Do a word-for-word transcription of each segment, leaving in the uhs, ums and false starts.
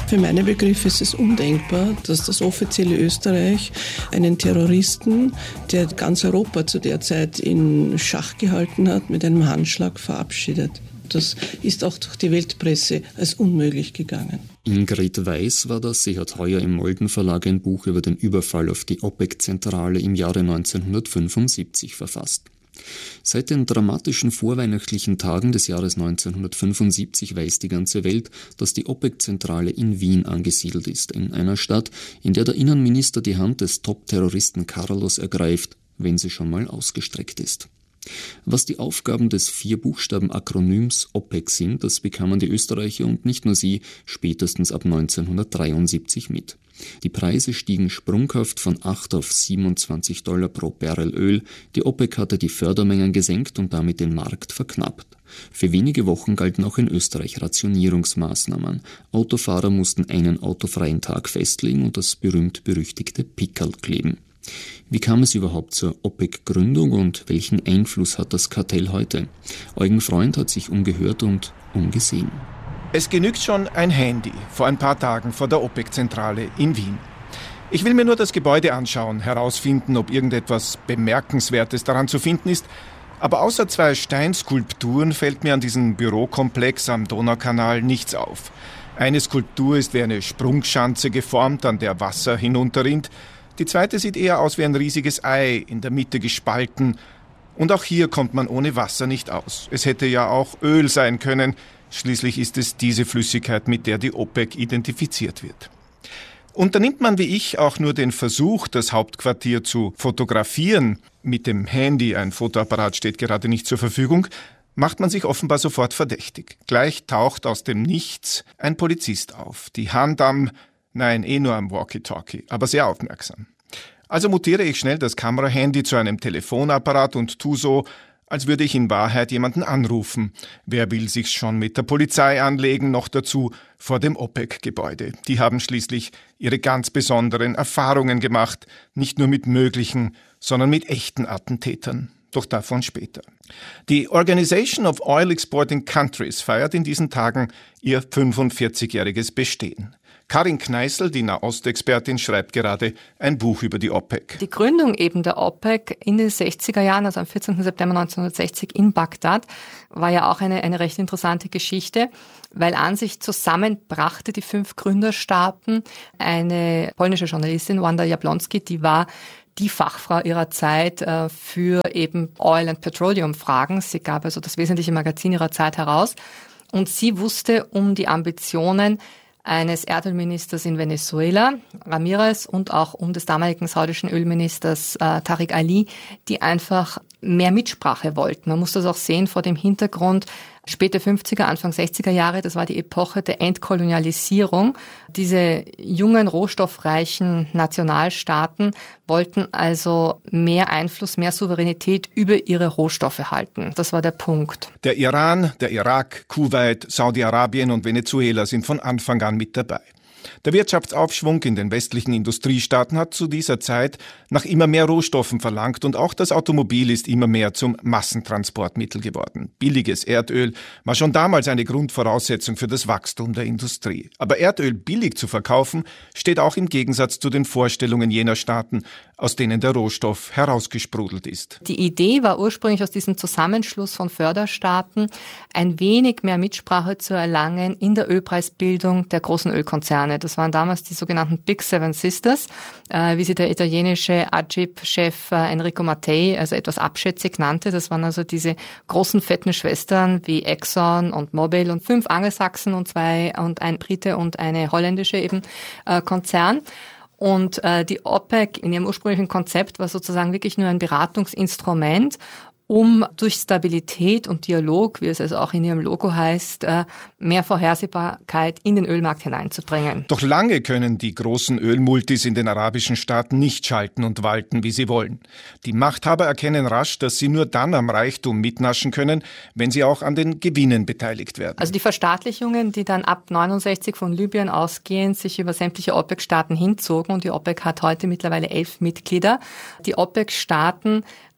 Für meine Begriffe ist es undenkbar, dass das offizielle Österreich einen Terroristen, der ganz Europa zu der Zeit in Schach gehalten hat, mit einem Handschlag verabschiedet. Das ist auch durch die Weltpresse als unmöglich gegangen. Ingrid Weiß war das. Sie hat heuer im Molden Verlag ein Buch über den Überfall auf die OPEC-Zentrale im Jahre neunzehnhundertfünfundsiebzig verfasst. Seit den dramatischen vorweihnachtlichen Tagen des Jahres neunzehnhundertfünfundsiebzig weiß die ganze Welt, dass die OPEC-Zentrale in Wien angesiedelt ist, in einer Stadt, in der der Innenminister die Hand des Top-Terroristen Carlos ergreift, wenn sie schon mal ausgestreckt ist. Was die Aufgaben des Vier-Buchstaben-Akronyms OPEC sind, das bekamen die Österreicher und nicht nur sie spätestens ab neunzehnhundertdreiundsiebzig mit. Die Preise stiegen sprunghaft von acht auf siebenundzwanzig Dollar pro Barrel Öl. Die OPEC hatte die Fördermengen gesenkt und damit den Markt verknappt. Für wenige Wochen galten auch in Österreich Rationierungsmaßnahmen. Autofahrer mussten einen autofreien Tag festlegen und das berühmt-berüchtigte Pickerl kleben. Wie kam es überhaupt zur OPEC-Gründung und welchen Einfluss hat das Kartell heute? Eugen Freund hat sich umgehört und umgesehen. Es genügt schon ein Handy vor ein paar Tagen vor der OPEC-Zentrale in Wien. Ich will mir nur das Gebäude anschauen, herausfinden, ob irgendetwas Bemerkenswertes daran zu finden ist. Aber außer zwei Steinskulpturen fällt mir an diesem Bürokomplex am Donaukanal nichts auf. Eine Skulptur ist wie eine Sprungschanze geformt, an der Wasser hinunterrinnt. Die zweite sieht eher aus wie ein riesiges Ei, in der Mitte gespalten. Und auch hier kommt man ohne Wasser nicht aus. Es hätte ja auch Öl sein können. Schließlich ist es diese Flüssigkeit, mit der die OPEC identifiziert wird. Unternimmt man wie ich auch nur den Versuch, das Hauptquartier zu fotografieren, mit dem Handy, ein Fotoapparat steht gerade nicht zur Verfügung, macht man sich offenbar sofort verdächtig. Gleich taucht aus dem Nichts ein Polizist auf, die Hand am, nein, eh nur am Walkie-Talkie, aber sehr aufmerksam. Also mutiere ich schnell das Kamerahandy zu einem Telefonapparat und tu so, als würde ich in Wahrheit jemanden anrufen. Wer will sich schon mit der Polizei anlegen, noch dazu vor dem OPEC-Gebäude. Die haben schließlich ihre ganz besonderen Erfahrungen gemacht, nicht nur mit möglichen, sondern mit echten Attentätern. Doch davon später. Die Organization of Oil Exporting Countries feiert in diesen Tagen ihr fünfundvierzigjähriges Bestehen. Karin Kneißl, die Nahostexpertin, schreibt gerade ein Buch über die OPEC. Die Gründung eben der OPEC in den sechziger Jahren, also am vierzehnten September neunzehnhundertsechzig in Bagdad, war ja auch eine, eine recht interessante Geschichte, weil an sich zusammenbrachte die fünf Gründerstaaten eine polnische Journalistin, Wanda Jablonski, die war die Fachfrau ihrer Zeit äh, für eben Oil- and Petroleum-Fragen. Sie gab also das wesentliche Magazin ihrer Zeit heraus. Und sie wusste um die Ambitionen eines Erdölministers in Venezuela, Ramirez, und auch um des damaligen saudischen Ölministers äh, Tariq Ali, die einfach mehr Mitsprache wollten. Man muss das auch sehen vor dem Hintergrund späte fünfziger, Anfang sechziger Jahre, das war die Epoche der Entkolonialisierung. Diese jungen, rohstoffreichen Nationalstaaten wollten also mehr Einfluss, mehr Souveränität über ihre Rohstoffe halten. Das war der Punkt. Der Iran, der Irak, Kuwait, Saudi-Arabien und Venezuela sind von Anfang an mit dabei. Der Wirtschaftsaufschwung in den westlichen Industriestaaten hat zu dieser Zeit nach immer mehr Rohstoffen verlangt und auch das Automobil ist immer mehr zum Massentransportmittel geworden. Billiges Erdöl war schon damals eine Grundvoraussetzung für das Wachstum der Industrie. Aber Erdöl billig zu verkaufen, steht auch im Gegensatz zu den Vorstellungen jener Staaten, aus denen der Rohstoff herausgesprudelt ist. Die Idee war ursprünglich aus diesem Zusammenschluss von Förderstaaten, ein wenig mehr Mitsprache zu erlangen in der Ölpreisbildung der großen Ölkonzerne. Das waren damals die sogenannten Big Seven Sisters, äh, wie sie der italienische Agip-Chef äh, Enrico Mattei also etwas abschätzig nannte. Das waren also diese großen fetten Schwestern wie Exxon und Mobil und fünf Angelsachsen und zwei und ein Brite und eine holländische eben äh, Konzern. Und äh, die OPEC in ihrem ursprünglichen Konzept war sozusagen wirklich nur ein Beratungsinstrument, um durch Stabilität und Dialog, wie es also auch in ihrem Logo heißt, mehr Vorhersehbarkeit in den Ölmarkt hineinzubringen. Doch lange können die großen Ölmultis in den arabischen Staaten nicht schalten und walten, wie sie wollen. Die Machthaber erkennen rasch, dass sie nur dann am Reichtum mitnaschen können, wenn sie auch an den Gewinnen beteiligt werden. Also die Verstaatlichungen, die dann ab neunundsechzig von Libyen ausgehend sich über sämtliche OPEC-Staaten hinzogen, und die OPEC hat heute mittlerweile elf Mitglieder. Die OPEC-Staaten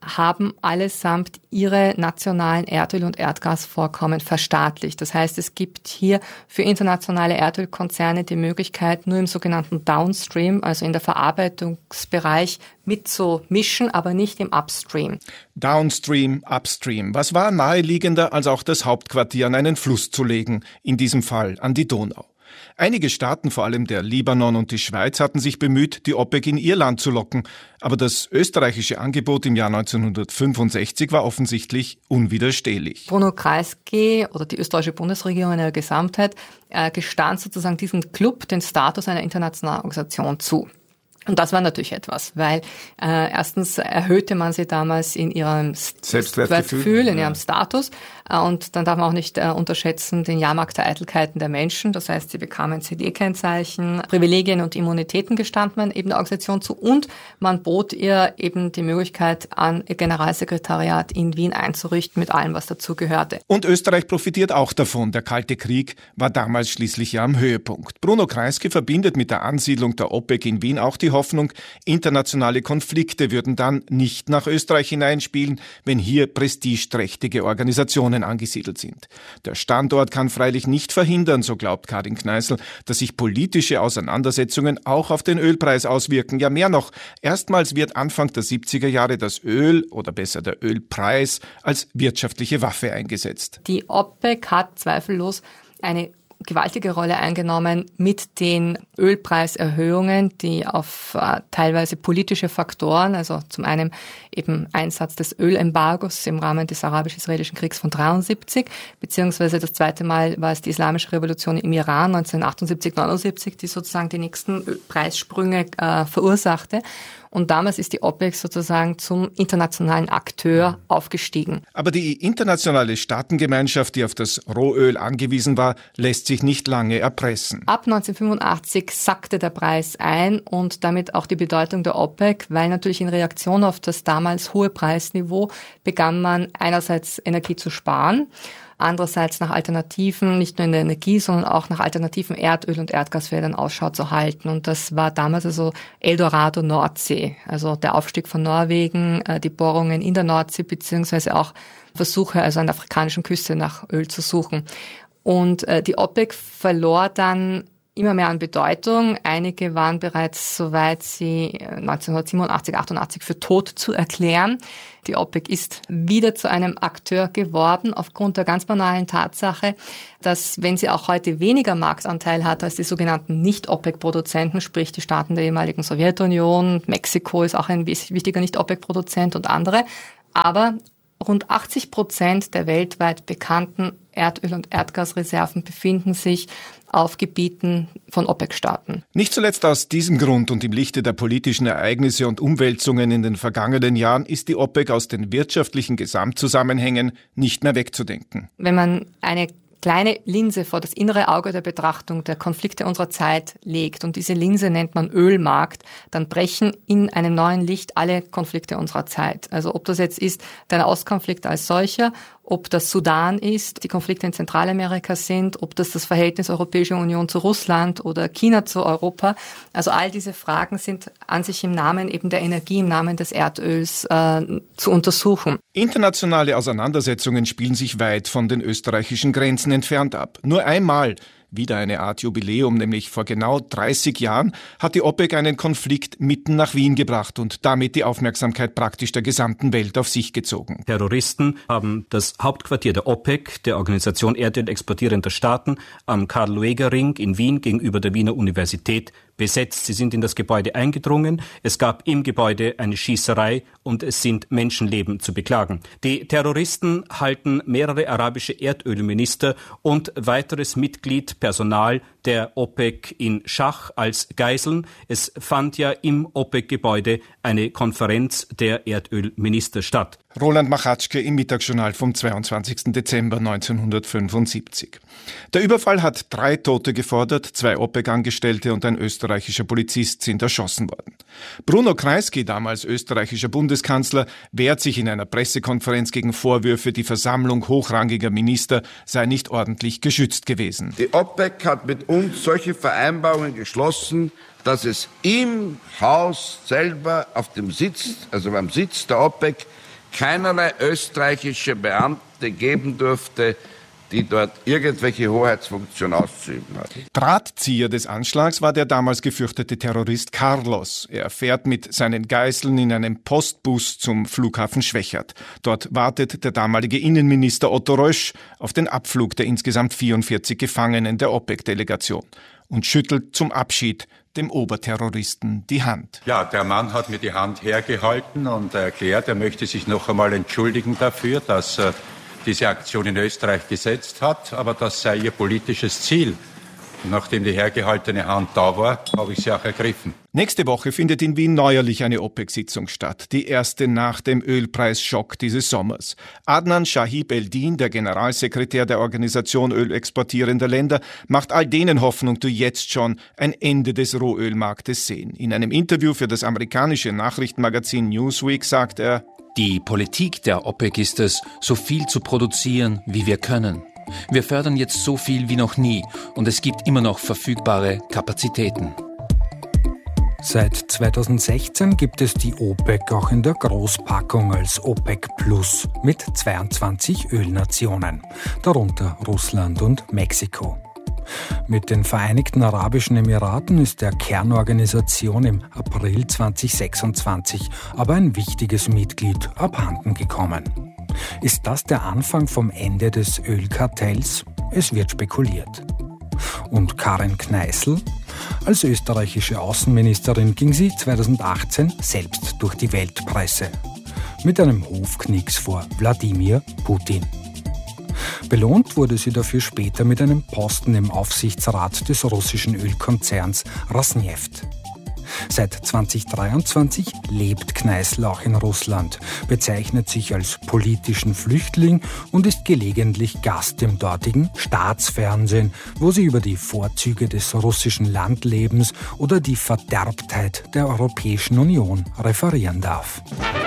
haben allesamt ihre nationalen Erdöl- und Erdgasvorkommen verstaatlicht. Das heißt, es gibt hier für internationale Erdölkonzerne die Möglichkeit, nur im sogenannten Downstream, also in der Verarbeitungsbereich, mitzumischen, aber nicht im Upstream. Downstream, Upstream. Was war naheliegender, als auch das Hauptquartier an einen Fluss zu legen, in diesem Fall an die Donau? Einige Staaten, vor allem der Libanon und die Schweiz, hatten sich bemüht, die OPEC in ihr Land zu locken. Aber das österreichische Angebot im Jahr neunzehnhundertfünfundsechzig war offensichtlich unwiderstehlich. Bruno Kreisky oder die österreichische Bundesregierung in ihrer Gesamtheit äh, gestand sozusagen diesem Club den Status einer internationalen Organisation zu. Und das war natürlich etwas, weil äh, erstens erhöhte man sie damals in ihrem Selbstwertgefühl, in ihrem Status, äh, und dann darf man auch nicht äh, unterschätzen den Jahrmarkt der Eitelkeiten der Menschen. Das heißt, sie bekamen C D-Kennzeichen, Privilegien und Immunitäten gestand man eben der Organisation zu, und man bot ihr eben die Möglichkeit an, ihr Generalsekretariat in Wien einzurichten mit allem, was dazu gehörte. Und Österreich profitiert auch davon. Der Kalte Krieg war damals schließlich ja am Höhepunkt. Bruno Kreisky verbindet mit der Ansiedlung der OPEC in Wien auch die Hoffnung, internationale Konflikte würden dann nicht nach Österreich hineinspielen, wenn hier prestigeträchtige Organisationen angesiedelt sind. Der Standort kann freilich nicht verhindern, so glaubt Karin Kneißl, dass sich politische Auseinandersetzungen auch auf den Ölpreis auswirken. Ja, mehr noch, erstmals wird Anfang der siebziger Jahre das Öl, oder besser der Ölpreis, als wirtschaftliche Waffe eingesetzt. Die OPEC hat zweifellos eine gewaltige Rolle eingenommen mit den Ölpreiserhöhungen, die auf äh, teilweise politische Faktoren, also zum einen eben Einsatz des Ölembargos im Rahmen des arabisch-israelischen Kriegs von dreiundsiebzig, beziehungsweise das zweite Mal war es die Islamische Revolution im Iran neunzehnhundertachtundsiebzig neunundsiebzig, die sozusagen die nächsten Preissprünge äh, verursachte. Und damals ist die OPEC sozusagen zum internationalen Akteur aufgestiegen. Aber die internationale Staatengemeinschaft, die auf das Rohöl angewiesen war, lässt sich nicht lange erpressen. Ab neunzehnhundertfünfundachtzig sackte der Preis ein und damit auch die Bedeutung der OPEC, weil natürlich in Reaktion auf das damals hohe Preisniveau begann man einerseits Energie zu sparen, andererseits nach Alternativen, nicht nur in der Energie, sondern auch nach alternativen Erdöl- und Erdgasfeldern Ausschau zu halten. Und das war damals also Eldorado Nordsee, also der Aufstieg von Norwegen, die Bohrungen in der Nordsee, beziehungsweise auch Versuche, also an der afrikanischen Küste nach Öl zu suchen. Und die OPEC verlor dann immer mehr an Bedeutung. Einige waren bereits so weit, sie neunzehnhundertsiebenundachtzig, achtundachtzig für tot zu erklären. Die OPEC ist wieder zu einem Akteur geworden, aufgrund der ganz banalen Tatsache, dass, wenn sie auch heute weniger Marktanteil hat als die sogenannten Nicht-OPEC-Produzenten, sprich die Staaten der ehemaligen Sowjetunion, Mexiko ist auch ein wichtiger Nicht-OPEC-Produzent und andere, aber rund achtzig Prozent der weltweit bekannten Erdöl- und Erdgasreserven befinden sich auf Gebieten von OPEC-Staaten. Nicht zuletzt aus diesem Grund und im Lichte der politischen Ereignisse und Umwälzungen in den vergangenen Jahren ist die OPEC aus den wirtschaftlichen Gesamtzusammenhängen nicht mehr wegzudenken. Wenn man eine kleine Linse vor das innere Auge der Betrachtung der Konflikte unserer Zeit legt, und diese Linse nennt man Ölmarkt, dann brechen in einem neuen Licht alle Konflikte unserer Zeit. Also ob das jetzt ist der Nahostkonflikt als solcher, ob das Sudan ist, die Konflikte in Zentralamerika sind, ob das das Verhältnis Europäische Union zu Russland oder China zu Europa. Also all diese Fragen sind an sich im Namen eben der Energie, im Namen des Erdöls äh, zu untersuchen. Internationale Auseinandersetzungen spielen sich weit von den österreichischen Grenzen entfernt ab. Nur einmal, wieder eine Art Jubiläum, nämlich vor genau dreißig Jahren, hat die OPEC einen Konflikt mitten nach Wien gebracht und damit die Aufmerksamkeit praktisch der gesamten Welt auf sich gezogen. Terroristen haben das Hauptquartier der OPEC, der Organisation Erdöl exportierender Staaten, am Karl-Lueger-Ring in Wien gegenüber der Wiener Universität besetzt. Sie sind in das Gebäude eingedrungen. Es gab im Gebäude eine Schießerei und es sind Menschenleben zu beklagen. Die Terroristen halten mehrere arabische Erdölminister und weiteres Mitglied, Personal der OPEC in Schach als Geiseln. Es fand ja im OPEC-Gebäude eine Konferenz der Erdölminister statt. Roland Machatschke im Mittagsjournal vom zweiundzwanzigsten Dezember neunzehnhundertfünfundsiebzig. Der Überfall hat drei Tote gefordert, zwei OPEC-Angestellte und ein österreichischer Polizist sind erschossen worden. Bruno Kreisky, damals österreichischer Bundeskanzler, wehrt sich in einer Pressekonferenz gegen Vorwürfe, die Versammlung hochrangiger Minister sei nicht ordentlich geschützt gewesen. Die OPEC hat mit uns solche Vereinbarungen geschlossen, dass es im Haus selber auf dem Sitz, also beim Sitz der OPEC, keinerlei österreichische Beamte geben durfte, die dort irgendwelche Hoheitsfunktion auszuüben hat. Drahtzieher des Anschlags war der damals gefürchtete Terrorist Carlos. Er fährt mit seinen Geiseln in einem Postbus zum Flughafen Schwechat. Dort wartet der damalige Innenminister Otto Rösch auf den Abflug der insgesamt vierundvierzig Gefangenen der OPEC-Delegation und schüttelt zum Abschied dem Oberterroristen die Hand. Ja, der Mann hat mir die Hand hergehalten und erklärt, er möchte sich noch einmal entschuldigen dafür, dass er diese Aktion in Österreich gesetzt hat, aber das sei ihr politisches Ziel. Und nachdem die hergehaltene Hand da war, habe ich sie auch ergriffen. Nächste Woche findet in Wien neuerlich eine OPEC-Sitzung statt, die erste nach dem Ölpreisschock dieses Sommers. Adnan Shahib Eldin, der Generalsekretär der Organisation ölexportierender Länder, macht all denen Hoffnung, die jetzt schon ein Ende des Rohölmarktes sehen. In einem Interview für das amerikanische Nachrichtenmagazin Newsweek sagt er: Die Politik der OPEC ist es, so viel zu produzieren, wie wir können. Wir fördern jetzt so viel wie noch nie und es gibt immer noch verfügbare Kapazitäten. Seit zweitausendsechzehn gibt es die OPEC auch in der Großpackung als OPEC Plus mit zweiundzwanzig Ölnationen, darunter Russland und Mexiko. Mit den Vereinigten Arabischen Emiraten ist der Kernorganisation im April zweitausendsechsundzwanzig aber ein wichtiges Mitglied abhanden gekommen. Ist das der Anfang vom Ende des Ölkartells? Es wird spekuliert. Und Karin Kneißl? Als österreichische Außenministerin ging sie zweitausendachtzehn selbst durch die Weltpresse. Mit einem Hofknicks vor Wladimir Putin. Belohnt wurde sie dafür später mit einem Posten im Aufsichtsrat des russischen Ölkonzerns Rosneft. Seit zweitausenddreiundzwanzig lebt Kneißl auch in Russland, bezeichnet sich als politischen Flüchtling und ist gelegentlich Gast im dortigen Staatsfernsehen, wo sie über die Vorzüge des russischen Landlebens oder die Verderbtheit der Europäischen Union referieren darf.